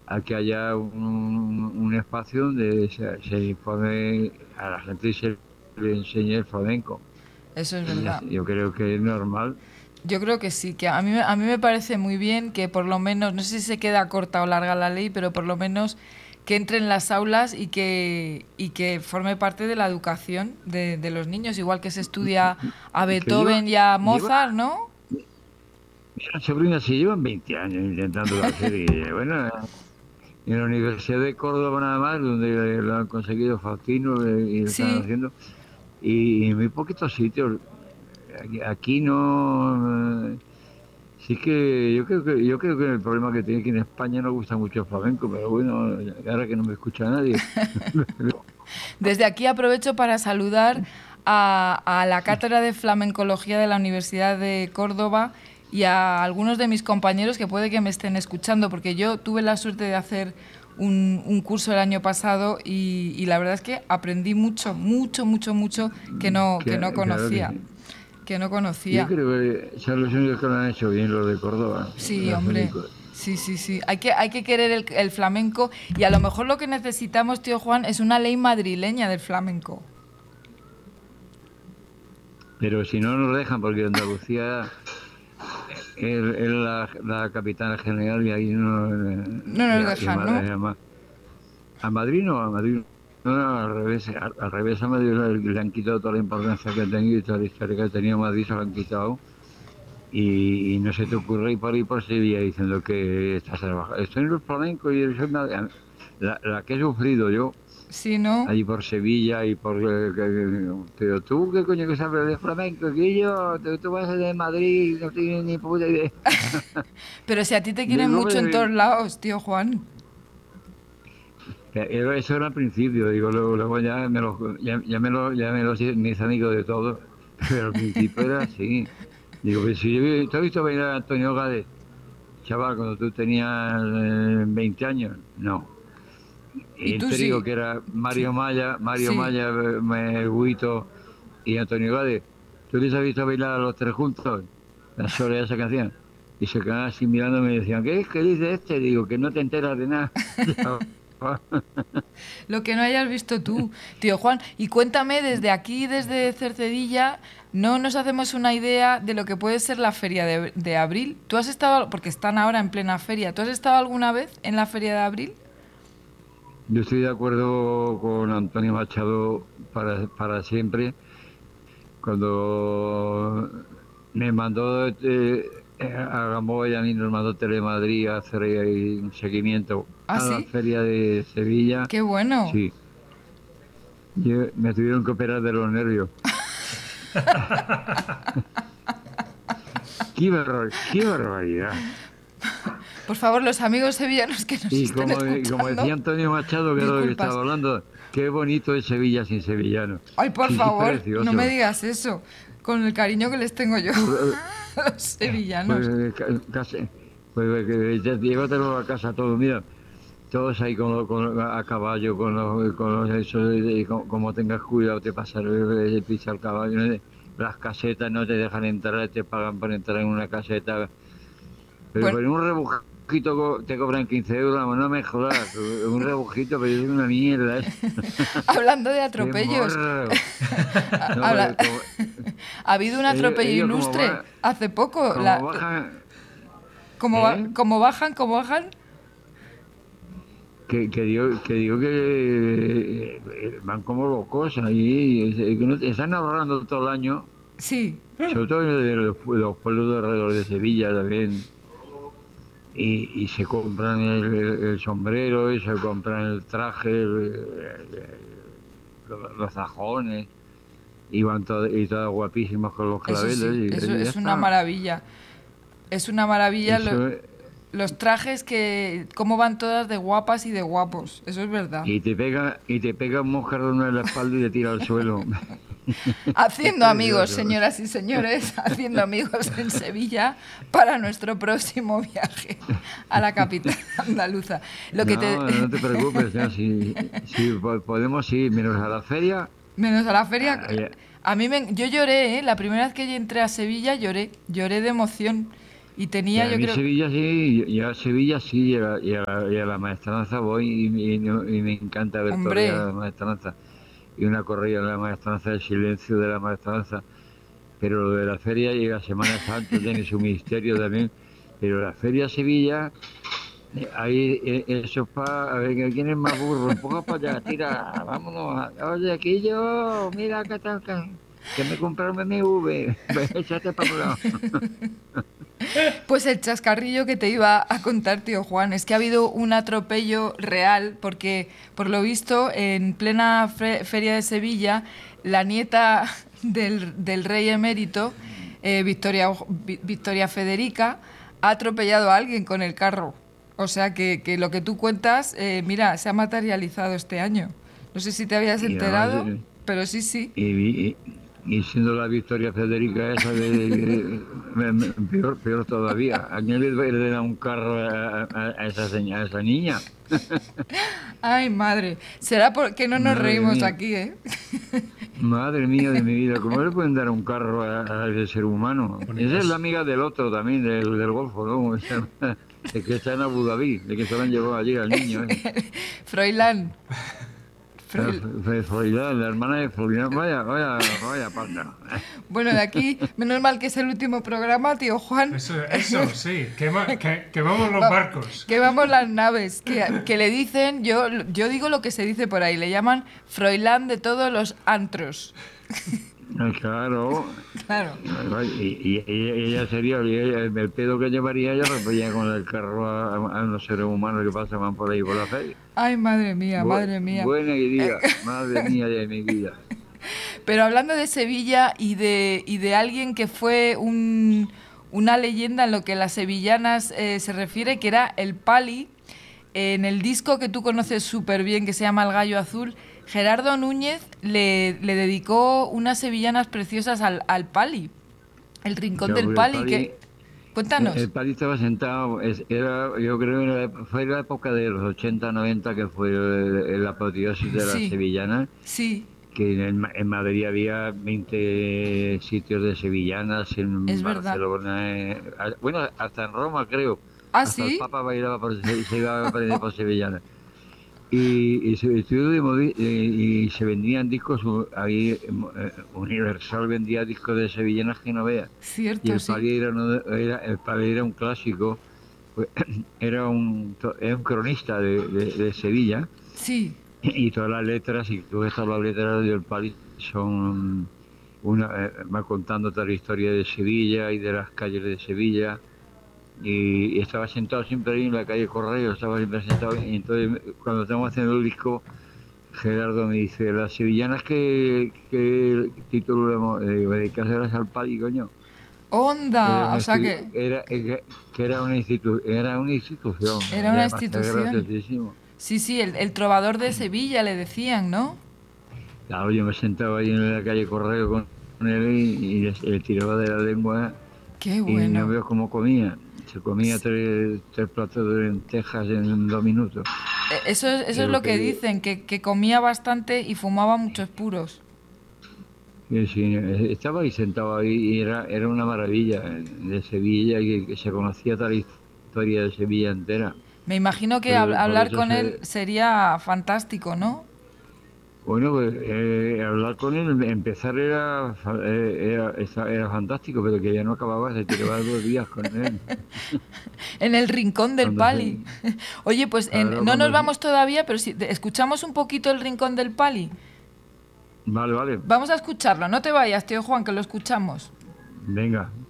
a que haya un espacio donde se informe a la gente y se le enseñe el flamenco. Eso es verdad. Yo creo que es normal. Yo creo que sí, que a mí me parece muy bien que por lo menos, no sé si se queda corta o larga la ley, pero por lo menos que entre en las aulas y que forme parte de la educación de los niños, igual que se estudia a Que lleva, Beethoven y a lleva, Mozart, ¿no? Mis sobrinas se llevan 20 años intentándolo hacer y bueno, en la Universidad de Córdoba nada más, donde lo han conseguido Faustino y lo están Sí, haciendo, y en muy poquitos sitios. Aquí no. Sí que yo creo que el problema que tiene aquí en España no gusta mucho el flamenco, pero bueno, ahora que no me escucha nadie. desde aquí aprovecho para saludar a la Cátedra de Flamencología de la Universidad de Córdoba y a algunos de mis compañeros que puede que me estén escuchando, porque yo tuve la suerte de hacer un curso el año pasado y la verdad es que aprendí mucho, mucho, mucho, mucho que no Claro que conocía. sí. Que no Yo conocía. creo que son los únicos que lo han hecho bien, los de Córdoba, Sí, los hombre. únicos. Sí, sí, sí. Hay que querer el flamenco y a lo mejor lo que necesitamos, tío Juan, es una ley madrileña del flamenco. Pero si no nos dejan, porque Andalucía es la capital general y ahí no. No nos dejan, ¿no? A Madrid no, no, al revés a Madrid le han quitado toda la importancia que ha tenido y toda la historia que ha tenido Madrid se lo han quitado y no se te ocurre ir por ahí por Sevilla diciendo que estás trabajando. Estoy en el flamenco y soy la que he sufrido yo Sí, ¿no? allí por Sevilla y por pero tú qué coño que sabes de flamenco que yo tú vas de Madrid no tienes ni puta idea. Pero si a ti te quieren Digo, mucho en todos hombre, lados, tío Juan. eso era al principio, digo, luego ya me lo mis amigos de todo, pero al principio era así. Digo, pues si ¿tú has visto bailar a Antonio Gades, chaval, cuando tú tenías 20 años? No. Y El tú sí. trío que era Sí. Mario Sí. Maya, Guito y Antonio Gades, ¿tú les has visto bailar a los tres juntos? La sola de esa canción. Y se quedaban así mirándome y decían, ¿qué es? ¿Qué dice este? Digo, que no te enteras de nada. Lo que no hayas visto tú, tío Juan. Y cuéntame, desde aquí, desde Cercedilla, no nos hacemos una idea de lo que puede ser la feria de abril. ¿Tú has estado, porque están ahora en plena feria, ¿tú has estado alguna vez en la feria de abril? Yo estoy de acuerdo con Antonio Machado para siempre. Cuando me mandó a Gamboa y a mí nos mandó Telemadrid a hacer ahí un seguimiento Ah, a la sí. feria de Sevilla, Qué bueno. sí, me tuvieron que operar de los nervios. ¡Qué barbaridad! Por favor, los amigos sevillanos que nos Y estén como decía escuchando, Antonio Machado, que era lo que disculpas. estaba hablando, qué bonito es Sevilla sin sevillanos. Ay, por Sí, sí, favor, no me precioso. digas eso, con el cariño que les tengo yo Pues, a los sevillanos. pues, casi, pues llévatelo a casa todo, mira, todos ahí a caballo, eso, como tengas cuidado, te pasa el piso al caballo, ¿no? Las casetas no te dejan entrar, te pagan por entrar en una caseta, pero Bueno, por un rebujito te cobran 15 euros, no me jodas, un rebujito, pero es una mierda, ¿eh? hablando de ¡Qué atropellos, morro! No, habla- ha habido un atropello ellos ilustre hace poco. como bajan, ¿eh? Cómo bajan? Que digo que van como locos ahí, que están ahorrando todo el año, Sí. sobre todo de los pueblos de alrededor de Sevilla también, y se compran el sombrero, y se compran el traje, los sajones, y van y todas guapísimas con los Eso claveles, sí, eso y ya es una está. maravilla. Es una maravilla Eso, los trajes que cómo van todas de guapas y de guapos. Eso es verdad. y te pega un moscardón en la espalda y te tira al suelo. Es Haciendo amigos, precioso. señoras y señores, haciendo amigos en Sevilla para nuestro próximo viaje a la capital andaluza. Lo que te No, no te preocupes, ya, si podemos ir, menos a la feria. menos a la feria, Ay, yo lloré, ¿eh? La primera vez que yo entré a Sevilla lloré de emoción. Y tenía, A yo mí creo... Sevilla sí, yo a Sevilla sí, y a la maestranza voy y me encanta ver todavía Hombre, la maestranza. Y una corrida de la maestranza, el silencio de la maestranza. Pero lo de la feria llega Semana Santa, tiene su misterio también. Pero la feria Sevilla, ahí eso es para, a ver, ¿quién es más burro? Empuja para allá, tira, vámonos. Oye, aquí yo, mira que tal, que me compraron un BMW, pues échate para un lado. pues el chascarrillo que te iba a contar, tío Juan, es que ha habido un atropello real porque, por lo visto, en plena feria de Sevilla, la nieta del rey emérito, Victoria Federica, ha atropellado a alguien con el carro. O sea que lo que tú cuentas, mira, se ha materializado este año. No sé si te habías Y además, enterado, pero sí, sí. y siendo la Victoria Federica esa peor todavía. ¿A quién le da un carro a esa a esa niña? Ay, madre. Será porque no nos Madre reímos mía, aquí, ¿eh? madre mía de mi vida, ¿cómo le pueden dar un carro a ese ser humano? Esa es la amiga del otro también, del Golfo, ¿no? El que está en Abu Dhabi, el que se lo han llevado allí al niño ese. Froilán. La Froil- Froilán, la hermana de Froilán, vaya panda. Bueno, de aquí, menos mal que es el último programa, tío Juan. Eso sí, que vamos los barcos. Que vamos las naves, que le dicen, yo digo lo que se dice por ahí, le llaman Froilán de todos los antros. Claro, Claro. y ella sería, el pedo que llevaría ella refería con el carro a los seres humanos que pasaban por ahí por la feria. Ay, madre mía, madre mía. Buena idea, madre mía de mi vida. Pero hablando de Sevilla y de alguien que fue una leyenda en lo que las sevillanas se refiere, que era el Pali, en el disco que tú conoces súper bien, que se llama El Gallo Azul, Gerardo Núñez le dedicó unas sevillanas preciosas al Pali, el rincón Ya, del porque Pali. Cuéntanos. El Pali estaba sentado, yo creo que fue la época de los 80, 90 que fue la apoteosis de las Sí, sevillanas, sí, que en Madrid había 20 sitios de sevillanas, en es verdad. Barcelona, bueno, hasta en Roma creo, ¿Ah, hasta el sí? Papa bailaba se iba a aprender por sevillanas. Y y se vendían discos, ahí Universal vendía discos de sevillanas que no veas. Y Cierto, el sí. Pali el Pali era un clásico, pues, era un cronista de Sevilla, Sí, y todas las letras, y tú ves todas las letras del Pali son va contando toda la historia de Sevilla y de las calles de Sevilla. Y estaba sentado siempre ahí en la calle Correo, estaba siempre sentado. Y entonces, cuando estamos haciendo el disco, Gerardo me dice: las sevillanas, ¿qué título le hemos dedicado al Pali, coño? Era onda, o una, sea institu- era, que era una institución, era y una además era institución. graciosísimo. Sí, sí, el trovador de Sevilla le decían, ¿no? Claro, yo me sentaba ahí en la calle Correo con él y le tiraba de la lengua Qué y no bueno. veo cómo comía. Se comía tres platos de lentejas en 2 minutos. Eso es Pero lo que dicen, que comía bastante y fumaba muchos puros. sí, estaba ahí sentado ahí y era una maravilla de Sevilla y que se conocía toda la historia de Sevilla entera. Me imagino que Por hablar eso con él sería fantástico, ¿no? bueno, pues hablar con él, empezar era fantástico, pero que ya no acababa, se tiraba 2 días con él. En el rincón del Cuando se, Pali. Oye, pues claro, no nos cuando se, vamos todavía, pero si escuchamos un poquito el rincón del Pali. vale, Vamos a escucharlo, no te vayas, tío Juan, que lo escuchamos. venga.